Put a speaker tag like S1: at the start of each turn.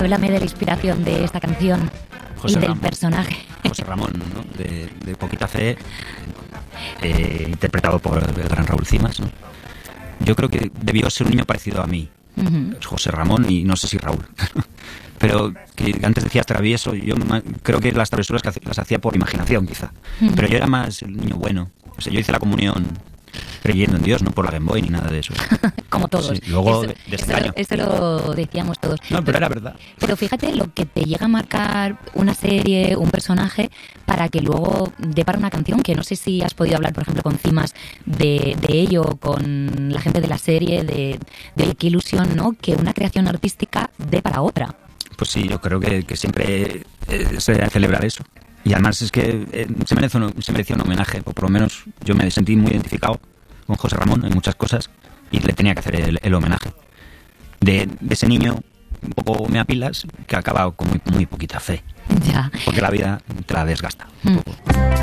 S1: Háblame de la inspiración de esta canción y del personaje.
S2: José Ramón, ¿no? de Poquita Fe, interpretado por el gran Raúl Cimas, ¿no? Yo creo que debió ser un niño parecido a mí, José Ramón, y no sé si Raúl. Pero que antes decías travieso, yo creo que las travesuras las hacía por imaginación, quizá. Pero yo era más el niño bueno. O sea, yo hice la comunión creyendo en Dios, no por la Game Boy ni nada de eso.
S1: Como todos.
S2: Sí, luego de este año.
S1: Eso lo decíamos todos.
S2: No, pero era verdad.
S1: Pero fíjate lo que te llega a marcar una serie, un personaje, para que luego dé para una canción, que no sé si has podido hablar, por ejemplo, con Cimas de ello, con la gente de la serie, de qué ilusión, ¿no? Que una creación artística dé para otra.
S2: Pues sí, yo creo que siempre se debe celebrar eso. Y además es que se mereció un homenaje, o por lo menos yo me sentí muy identificado con José Ramón en muchas cosas y le tenía que hacer el homenaje. De ese niño, un poco me apilas, que acaba con muy poquita fe.
S1: Ya.
S2: Porque la vida te la desgasta un poco.